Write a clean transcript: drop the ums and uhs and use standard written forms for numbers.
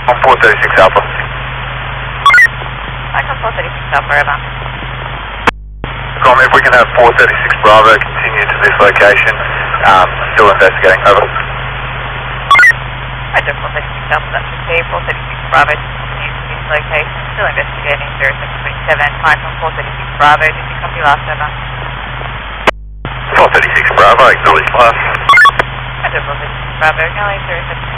On 436 Alpha. I can 436 Alpha, over. If we can have 436 Bravo continue to this location, still investigating, over. I do 436 Alpha, that should be 436 Bravo continue to this location, still investigating 0727, flight from 436 Bravo, did you copy last, over? 436 Bravo, acknowledge last. I do 436 Bravo, acknowledge 0727.